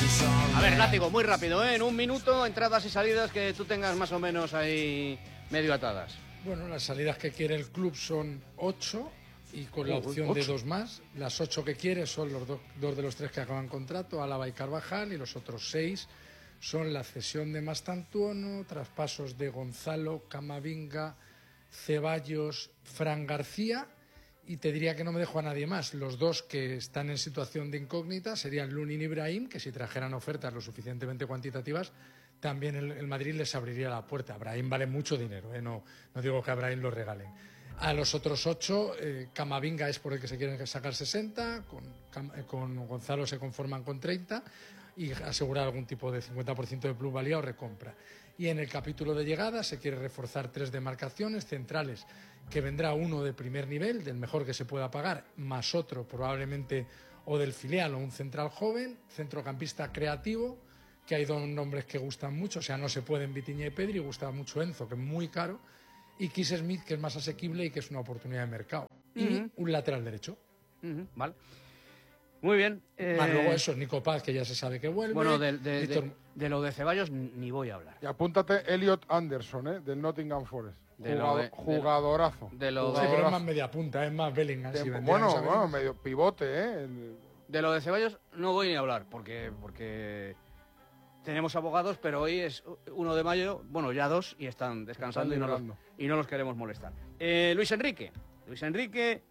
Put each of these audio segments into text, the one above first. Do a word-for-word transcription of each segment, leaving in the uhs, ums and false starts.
A ver, Látigo, muy rápido, ¿eh? En un minuto, entradas y salidas que tú tengas más o menos ahí medio atadas. Bueno, las salidas que quiere el club son ocho y con la opción ocho. de dos más. Las ocho que quiere son los do, dos de los tres que acaban contrato, Álava y Carvajal, y los otros seis son la cesión de Mastantuono, traspasos de Gonzalo, Camavinga, Ceballos, Fran García, y te diría que no me dejo a nadie más. Los dos que están en situación de incógnita serían Lunin y Brahim, que si trajeran ofertas lo suficientemente cuantitativas, también el, el Madrid les abriría la puerta. Brahim vale mucho dinero, ¿eh? no, no digo que a Brahim lo regalen. A los otros ocho, eh, Camavinga es por el que se quieren sacar sesenta, con, con Gonzalo se conforman con treinta, y asegurar algún tipo de cincuenta por ciento de plusvalía o recompra. Y en el capítulo de llegada se quiere reforzar tres demarcaciones centrales, que vendrá uno de primer nivel, del mejor que se pueda pagar, más otro probablemente o del filial o un central joven, centrocampista creativo, que hay dos nombres que gustan mucho, o sea, no se pueden Vitinha y Pedri, gusta mucho Enzo, que es muy caro, y Kiss Smith, que es más asequible y que es una oportunidad de mercado. Uh-huh. Y un lateral derecho. Uh-huh. Vale. Muy bien. Eh... Más luego eso, Nico Paz, que ya se sabe que vuelve. Bueno, de, de, Víctor... de, de lo de Ceballos ni voy a hablar. Y apúntate Elliot Anderson, ¿eh? Del Nottingham Forest. De Jugado, de, jugadorazo. De lo jugadorazo. Sí, pero es más media punta, es más Bellingham. Si bueno, bueno, medio pivote, ¿eh? El... De lo de Ceballos no voy ni a hablar, porque, porque tenemos abogados, pero hoy es uno de mayo, bueno, ya dos, y están descansando están y, no los, y no los queremos molestar. Eh, Luis Enrique. Luis Enrique.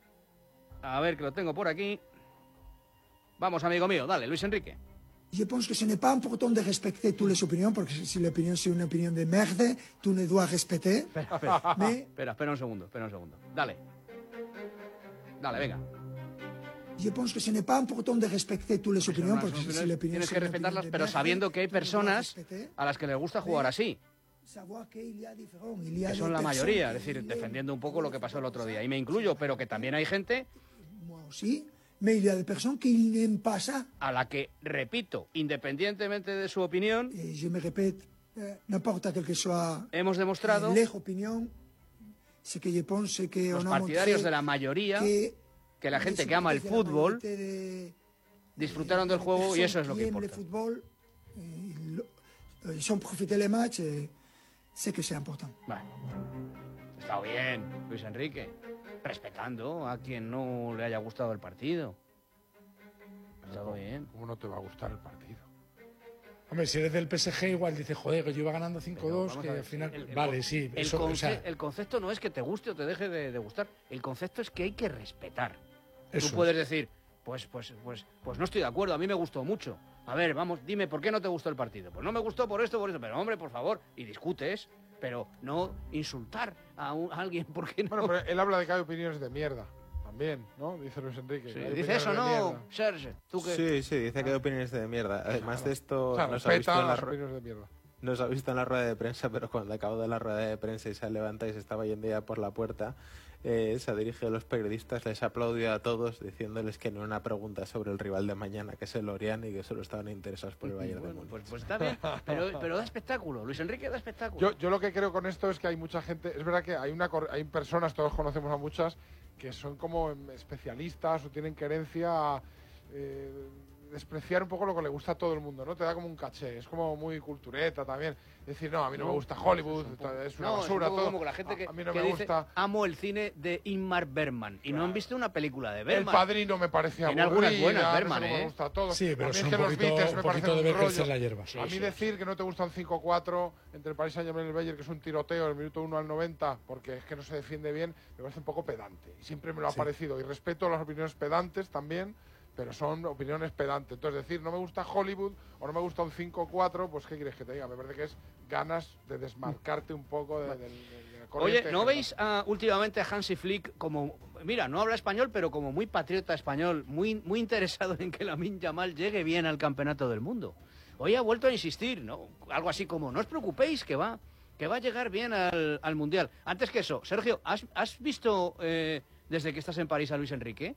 A ver, que lo tengo por aquí. Vamos, amigo mío, dale, Luis Enrique. Je pense que ce n'est pas important de respecter toutes les opinions, porque si l'opinion c'est une opinion de merde, tu ne dois respecter. Espera, espera, mais... espera, espera un segundo, espera un segundo. Dale. Dale, venga. Je pense que ce n'est pas important de respecter toutes les opinions, porque si l'opinion tienes que respetarlas, pero sabiendo que hay personas a las que les gusta jugar así. Que son la mayoría, es decir, defendiendo un poco lo que pasó el otro día. Y me incluyo, pero que también hay gente... Sí. Mais il y a des personnes qui n'aiment pas ça. A la que, repito, independientemente de su opinión, et je me répète, eh, n'importe quel que soit hemos demostrado les opinions, c'est que je pense que los partidarios de la mayoría, que, que la gente que ama el fútbol, de, disfrutaron del juego y eso es lo que importa. Fútbol, ils ont profité les matchs, c'est que c'est important. Vale. Está bien, Luis Enrique. Respetando a quien no le haya gustado el partido. Está bien. ¿Cómo no te va a gustar el partido? Hombre, si eres del P S G igual dices, joder, que yo iba ganando cinco dos, que al final... El, el, vale, sí. El, eso, conce... o sea... el concepto no es que te guste o te deje de, de gustar. El concepto es que hay que respetar. Eso Tú puedes es. decir, pues, pues, pues, pues no estoy de acuerdo, a mí me gustó mucho. A ver, vamos, dime, ¿por qué no te gustó el partido? Pues no me gustó por esto, por esto. Pero, hombre, por favor, y discutes, pero no insultar a, un, a alguien porque no... Bueno, pero él habla de que hay opiniones de mierda. También, ¿no? Dice Luis Enrique. Sí, dice eso, ¿no, Serge? ¿Tú qué? Sí, sí, dice que hay opiniones de mierda. Además de esto, o sea, nos, ha visto en la las opiniones de mierda. nos ha visto en la rueda de prensa, pero cuando acabó de la rueda de prensa y se levanta y se estaba yendo ya por la puerta, eh, se dirige a los periodistas, les aplaudió a todos diciéndoles que no era una pregunta sobre el rival de mañana, que es el Lorient, y que solo estaban interesados por el Bayern bueno, de Múnich. Pues, pues está bien, pero, pero da espectáculo. Luis Enrique da espectáculo. Yo, yo lo que creo con esto es que hay mucha gente, es verdad que hay, una, hay personas, todos conocemos a muchas, que son como especialistas o tienen querencia a eh, despreciar un poco lo que le gusta a todo el mundo, ¿no? Te da como un caché, es como muy cultureta también. Es decir, no, a mí no, no me gusta Hollywood, es, un es una no, basura, es un todo. Como la gente que, a, a mí no que me dice, gusta. Amo el cine de Ingmar Bergman. Y claro. No han visto una película de Bergman. El Padrino me parecía en aburrida. algunas buenas Bergman, no ¿eh? me gusta todo. Sí, pero a mí es es que un los poquito, Beatles me un parecen de un ver rollo. crecer la hierba. Sí, a mí sí, decir sí. que no te gusta un cinco cuatro entre el Paris Saint-Germain y el Bayern, que es un tiroteo del minuto uno al noventa, porque es que no se defiende bien, me parece un poco pedante. Y siempre me lo ha sí. parecido. Y respeto las opiniones pedantes también, pero son opiniones pedantes. Entonces, decir, no me gusta Hollywood o no me gusta un cinco cuatro, pues, ¿qué quieres que te diga? Me parece que es ganas de desmarcarte un poco de, de, de, de la corriente. Oye, ¿no veis uh, últimamente a Hansi Flick como, mira, no habla español, pero como muy patriota español, muy, muy interesado en que Lamine Yamal llegue bien al campeonato del mundo? Hoy ha vuelto a insistir, ¿no? Algo así como, no os preocupéis, que va, que va a llegar bien al, al Mundial. Antes que eso, Sergio, ¿has, has visto eh, desde que estás en París a Luis Enrique?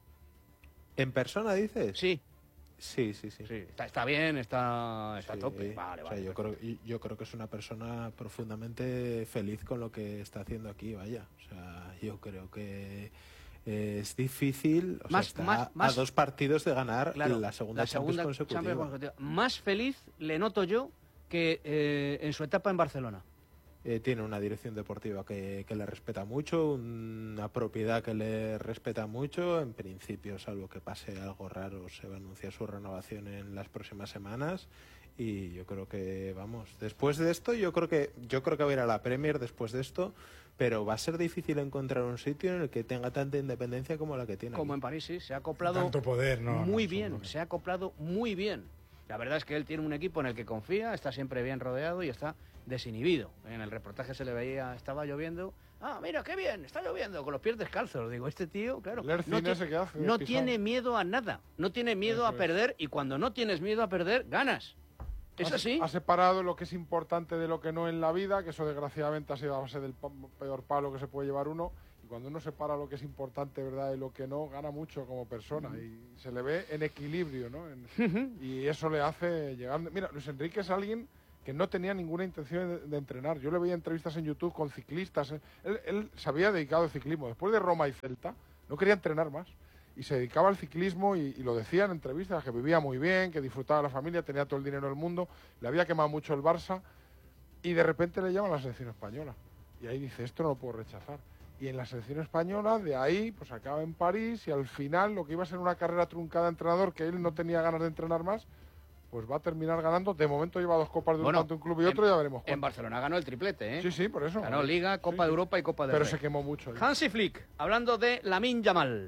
¿En persona, dices? Sí. Sí, sí, sí. sí está, está bien, está, está sí, a tope. Eh, vale, o vale. Sea, yo, creo, yo creo que es una persona profundamente feliz con lo que está haciendo aquí, vaya. O sea, yo creo que Eh, es difícil, o Más- sea, está más- más- a dos partidos de ganar Claro, la segunda, la Champions segunda consecutiva. Champions consecutiva. Más feliz le noto yo que eh, en su etapa en Barcelona. Eh, tiene una dirección deportiva que, que le respeta mucho, una propiedad que le respeta mucho. En principio, salvo que pase algo raro, se va a anunciar su renovación en las próximas semanas. Y yo creo que, vamos, después de esto, yo creo que yo creo que va a ir a la Premier después de esto, pero va a ser difícil encontrar un sitio en el que tenga tanta independencia como la que tiene Como aquí. en París, sí, se ha acoplado Tanto poder, no. muy no, bien, seguro que se ha acoplado muy bien. La verdad es que él tiene un equipo en el que confía, está siempre bien rodeado y está desinhibido. En el reportaje se le veía, estaba lloviendo. Ah, mira, qué bien, está lloviendo, con los pies descalzos. Digo, este tío, claro, El Ercine no, ti- ese que hace, no pisado. tiene miedo a nada, no tiene miedo Eso a es. perder y cuando no tienes miedo a perder, ganas. ¿Es Ha- así? Ha separado lo que es importante de lo que no en la vida, que eso desgraciadamente ha sido a base del pa- peor palo que se puede llevar uno. Y cuando uno separa lo que es importante, ¿verdad?, de lo que no, gana mucho como persona. Y se le ve en equilibrio, ¿no? En- y eso le hace llegar... Mira, Luis Enrique es alguien que no tenía ninguna intención de, de entrenar. Yo le veía entrevistas en YouTube con ciclistas. eh. Él, él se había dedicado al ciclismo. Después de Roma y Celta, no quería entrenar más. Y se dedicaba al ciclismo y, y lo decía en entrevistas, que vivía muy bien, que disfrutaba de la familia, tenía todo el dinero del mundo, le había quemado mucho el Barça y de repente le llaman a la selección española. Y ahí dice, esto no lo puedo rechazar. Y en la selección española, de ahí, pues acaba en París y al final lo que iba a ser una carrera truncada de entrenador, que él no tenía ganas de entrenar más, pues va a terminar ganando. De momento lleva dos copas de Bueno, un, tanto un club y otro, en- ya veremos En cuánto. Barcelona ganó el triplete, ¿eh? Sí, sí, por eso. Ganó Liga, Copa Sí, de Europa y Copa del Pero Rey. se quemó mucho. ahí. Hansi Flick, hablando de Lamine Yamal.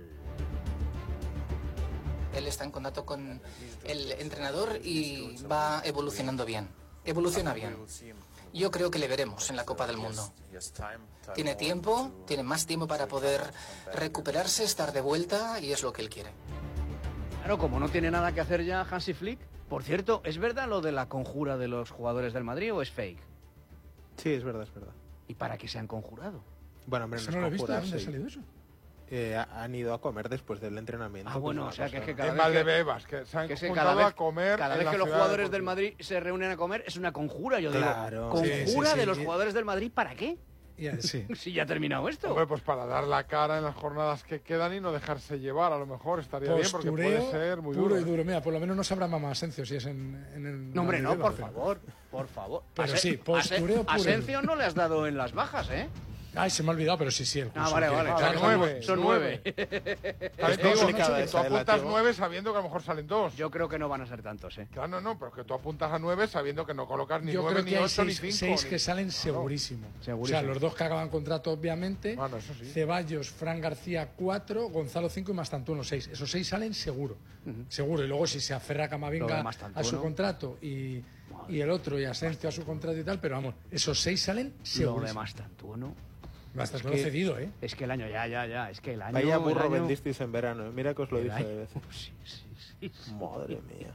Él está en contacto con el entrenador y va evolucionando bien. Evoluciona bien. Yo creo que le veremos en la Copa del Mundo. Tiene tiempo, tiene más tiempo para poder recuperarse, estar de vuelta y es lo que él quiere. Claro, como no tiene nada que hacer ya Hansi Flick. Por cierto, ¿es verdad lo de la conjura de los jugadores del Madrid o es fake? Sí, es verdad, es verdad. ¿Y para qué se han conjurado? Bueno, hombre, Eso no no lo he es visto, ¿de conjurarse. dónde ha salido eso? Eh, ha- han ido a comer después del entrenamiento. Ah, bueno, pues, o sea una que es cosa. que cada En vez que, Valdebebas, que se han que se- juntado cada vez, a comer. cada en vez la que los ciudad jugadores del deportiva. Madrid se reúnen a comer es una conjura, yo Claro. digo. Sí, ¿Conjura sí, sí. de los jugadores del Madrid para qué? Ya, sí. Si ya ha terminado esto. Hombre, pues para dar la cara en las jornadas que quedan y no dejarse llevar, a lo mejor estaría bien, porque puede Postureo ser muy puro duro. y ¿eh? duro. Mira, por lo menos no sabrá Mamá Asencio si es en, en el... No, hombre, no, Valdebebas, por pero- favor, por favor. Pero Ase- sí, postureo Ase- puro. Asensio no le has dado en las bajas, ¿eh? Ay, se me ha olvidado, pero sí, sí. El Ah, curso vale, que- vale. Ah, o sea, que son nueve, son nueve. nueve. También te Es digo, complicada que esa, tú ¿eh, apuntas látigo? nueve sabiendo que a lo mejor salen dos. Yo creo que no van a ser tantos, ¿eh? Claro, no, no, pero que tú apuntas a nueve sabiendo que no colocas ni Yo nueve, creo ni que hay ocho, ni seis, cinco. seis ni- que salen Claro. segurísimo. Segurísimo. O sea, los dos que acaban contrato, obviamente. Bueno, eso sí. Ceballos, Fran García, cuatro, Gonzalo, cinco y Mastantuono, seis. Esos seis salen seguro. Seguro. Y luego si se aferra Lo de Camavinga Mastantuono. a su contrato y, y el otro y Asensio a su contrato y tal, pero vamos, esos seis salen seguro. Lo de Mastantuono. Basta, Es que lo he que- cedido, ¿eh? Es que el año, ya, ya, ya. Es que el año. Vaya el burro año- vendisteis en verano. ¿eh? Mira que os lo el dije año- de veces. Sí, sí, sí, sí. Madre mía.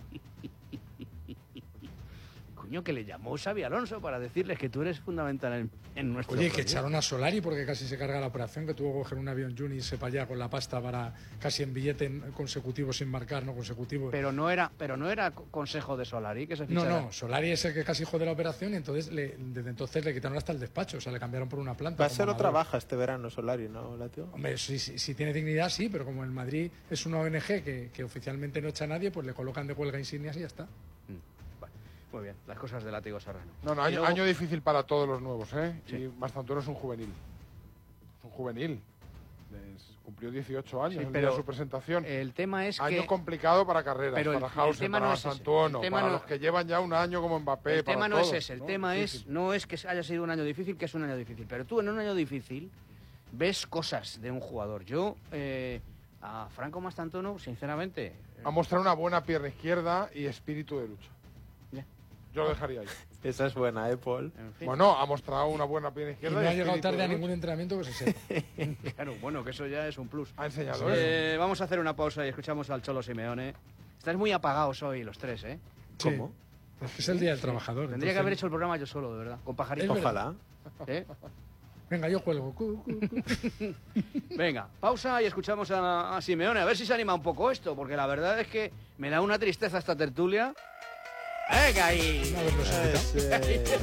Coño, que le llamó Xavi Alonso para decirles que tú eres fundamental en, en nuestro Oye, que proyecto. echaron a Solari porque casi se carga la operación, que tuvo que coger un avión Juni y irse para allá con la pasta para casi en billete en- consecutivo sin marcar, no consecutivo. Pero no era, pero no era consejo de Solari que se No, fichara. no, Solari es el que casi jode la operación y entonces le- desde entonces le quitaron hasta el despacho, o sea, le cambiaron por una planta. Va a como ser otra Amador. baja este verano, Solari, ¿no, Latio? Hombre, si, si- si tiene dignidad, sí, pero como el Madrid es una O N G que, que oficialmente no echa a nadie, pues le colocan de huelga insignias y ya está. Vale, muy bien, las cosas del látigo Serrano. No, no, Y año, luego- año difícil para todos los nuevos, ¿eh? Sí. Y Mastantuono es un juvenil. Es un juvenil. Es- cumplió dieciocho años Sí, el pero día de su presentación. El tema es Año que complicado para carreras, Pero el- para el Hauser, tema para no es ese. Mastantuono, El tema para no- los que llevan ya un año como Mbappé. el para tema no todos, es ese, el ¿no? tema es Difícil. no es que haya sido un año difícil, que es un año difícil, pero tú en un año difícil ves cosas de un jugador. Yo eh, a Franco Mastantuono, sinceramente, eh, Ha mostrado una buena pierna izquierda y espíritu de lucha. Ya. Yo lo dejaría ahí. Esa es buena, ¿eh, Paul? en fin, Bueno, ha mostrado una buena pierna Y izquierda. no y ha llegado espíritu tarde de a lucha. ningún entrenamiento que se sepa. claro, bueno, que eso ya es un plus. Ha enseñado Eh, vamos a hacer una pausa y escuchamos al Cholo Simeone. Estáis muy apagados hoy los tres, ¿eh? Sí. ¿Cómo? Es que es el día del trabajador. Tendría entonces- que haber hecho el programa yo solo, de verdad, con pajaritos. Es verdad. Ojalá. ¿Eh? Venga, yo cuelgo. Cu, cu, cu. Venga, pausa y escuchamos a, a Simeone, a ver si se anima un poco esto, porque la verdad es que me da una tristeza esta tertulia. ¡Venga ahí! Una vez los he quitado. Ese-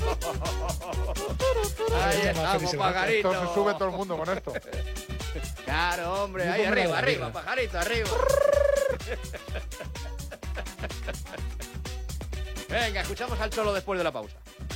Ahí Llama a estamos, Felicidad. Esto pajarito. se sube todo el mundo con esto. Que Claro, hombre, Yo ahí pongo la arriba, de arriba, birras. pajarito, arriba. Venga, escuchamos al Cholo después de la pausa.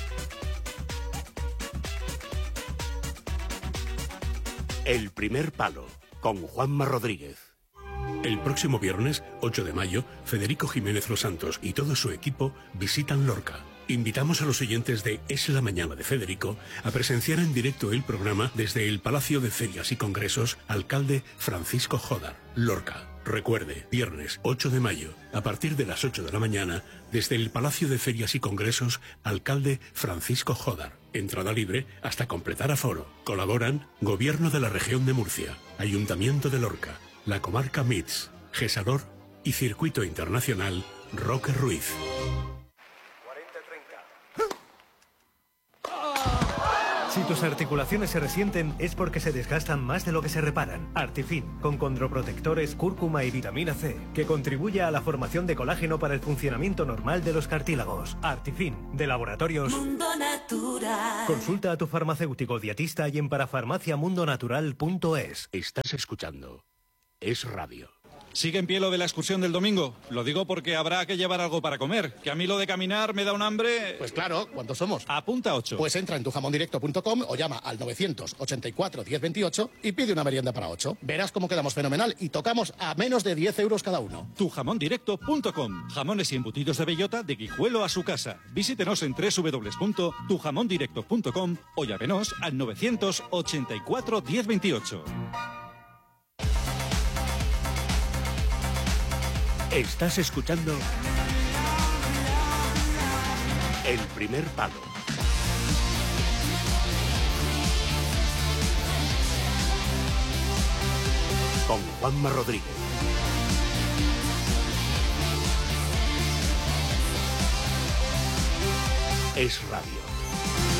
El primer palo, con Juanma Rodríguez. El próximo viernes, ocho de mayo, Federico Jiménez Los Santos y todo su equipo visitan Lorca. Invitamos a los oyentes de Es la Mañana de Federico a presenciar en directo el programa desde el Palacio de Ferias y Congresos Alcalde Francisco Jodar, Lorca. Recuerde, viernes ocho de mayo, a partir de las ocho de la mañana, desde el Palacio de Ferias y Congresos Alcalde Francisco Jodar. Entrada libre hasta completar aforo. Colaboran Gobierno de la Región de Murcia, Ayuntamiento de Lorca, la Comarca M I T S, Gesador y Circuito Internacional Roque Ruiz. Si tus articulaciones se resienten es porque se desgastan más de lo que se reparan. Artifin, con condroprotectores, cúrcuma y vitamina C, que contribuye a la formación de colágeno para el funcionamiento normal de los cartílagos. Artifin, de Laboratorios Mundo Natural. Consulta a tu farmacéutico dietista y en parafarmaciamundonatural punto es. Estás escuchando Es Radio. ¿Sigue en pie lo de la excursión del domingo? Lo digo porque habrá que llevar algo para comer. Que a mí lo de caminar me da un hambre... Pues claro, ¿cuántos somos? Apunta ocho. Pues entra en tu jamón directo punto com o llama al novecientos ochenta y cuatro diez veintiocho y pide una merienda para ocho. Verás cómo quedamos fenomenal y tocamos a menos de diez euros cada uno. tu jamón directo punto com. Jamones y embutidos de bellota de Guijuelo a su casa. Visítenos en doble u doble u doble u punto tu jamón directo punto com o llámenos al novecientos ochenta y cuatro diez veintiocho. Estás escuchando El primer palo. Con Juanma Rodríguez. Es Radio.